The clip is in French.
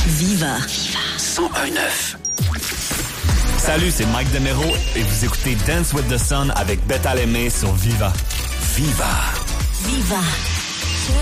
Viva. 101.9. Salut, c'est Mike Demero et vous écoutez Dance with the Sun avec Beth Alemé sur Viva. Viva. Viva.